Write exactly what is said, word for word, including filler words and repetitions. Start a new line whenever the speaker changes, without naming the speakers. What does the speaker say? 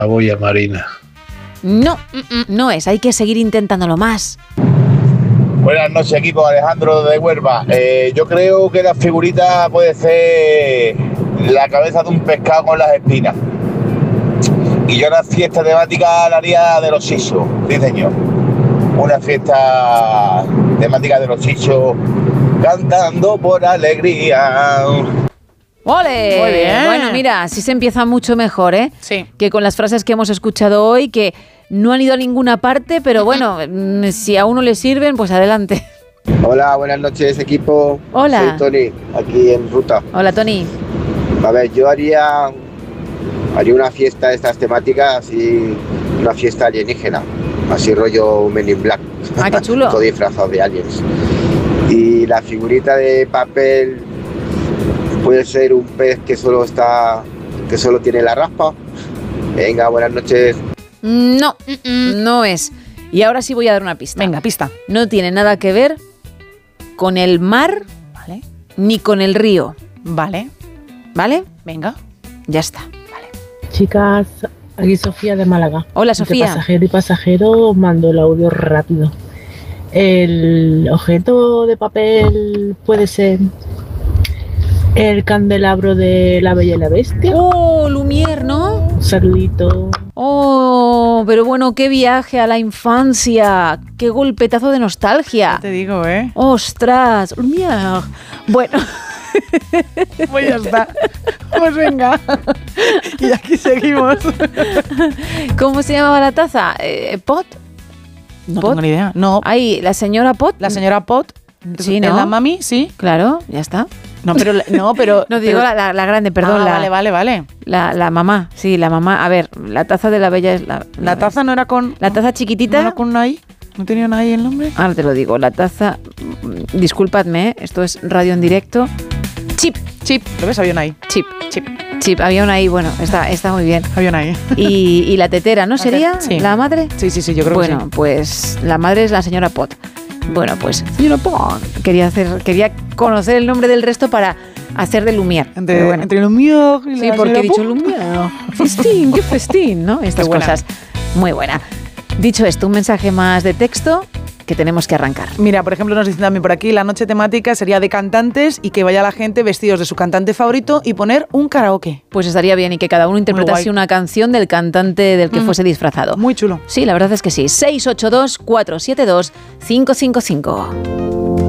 La boya marina.
No, no es, hay que seguir intentándolo más.
Buenas noches, equipo. Alejandro de Huelva. Eh, yo creo que la figurita puede ser la cabeza de un pescado con las espinas. Y yo la fiesta temática la haría de los chichos, sí señor. Una fiesta temática de los chichos, cantando por alegría.
¡Ole!
Muy bien.
Bueno, mira, así se empieza mucho mejor, ¿eh?
Sí.
Que con las frases que hemos escuchado hoy, que no han ido a ninguna parte, pero bueno, si a uno le sirven, pues adelante.
Hola, buenas noches, equipo.
Hola.
Soy Tony, aquí en ruta.
Hola, Tony.
A ver, yo haría, haría una fiesta de estas temáticas, así, una fiesta alienígena, así rollo Men in Black.
Ah, qué chulo.
Todo disfrazado de aliens. Y la figurita de papel puede ser un pez que solo está, que solo tiene la raspa. Venga, buenas noches.
No, no es. Y ahora sí voy a dar una pista.
Venga, pista.
No tiene nada que ver con el mar,
Vale.
ni con el río,
Vale.
¿vale?
Venga.
Ya está.
Vale.
Chicas, aquí Sofía de Málaga.
Hola,
Entre
Sofía.
pasajero y pasajero os mando el audio rápido. El objeto de papel puede ser el candelabro de La Bella y la Bestia.
Oh, Lumière, ¿no?
Un saludito.
Oh, pero bueno, qué viaje a la infancia. Qué golpetazo de nostalgia.
Te digo, ¿eh?
¡Ostras! Lumière. Bueno,
Pues ya está. Pues venga. Y aquí seguimos.
¿cómo se llamaba la taza? Eh, ¿Pot?
No
¿Pot?
tengo ni idea. No.
Ahí, la señora Pot.
La señora Pot.
Sí,
¿Es
¿no?
la mami? Sí.
Claro, ya está.
No, pero... la- No, pero...
No digo
pero-
la, la- la grande, perdón.
Ah,
la,
vale, vale, vale.
La, la mamá, sí, la mamá. A ver, la taza de la bella es la...
La taza no era con...
La taza
¿No
chiquitita...
era con una I? ¿No tenía una I el nombre?
Ahora te lo digo, la taza... mm, Disculpadme, ¿eh? Esto es radio en directo. Chip,
Chip. ¿Lo ves? Había una I.
chip,
Chip.
chip. Había una ahí, bueno, está, está muy bien.
Había una I.
Y, y la tetera, ¿no sería?
Sí.
¿La madre?
Sí, sí, sí, yo creo
Bueno,
que sí.
pues la madre es la señora Pot. Bueno, pues señora Pot. Quería, hacer, quería conocer el nombre del resto para hacer de Lumière.
Entre,
Pero bueno.
entre lo mío y la
Sí, porque he
señora
dicho
Pot.
Lumière. Festín, qué festín, ¿no? Estas
Qué buena.
cosas. Muy buena. Dicho esto, un mensaje más de texto que tenemos que arrancar.
Mira, por ejemplo, nos dicen también por aquí, la noche temática sería de cantantes y que vaya la gente vestidos de su cantante favorito y poner un karaoke.
Pues estaría bien y que cada uno interpretase
guay.
una canción del cantante del que
Mm.
fuese disfrazado.
Muy chulo.
Sí, la verdad es que sí. seis ocho dos, cuatro siete dos, cinco cinco cinco.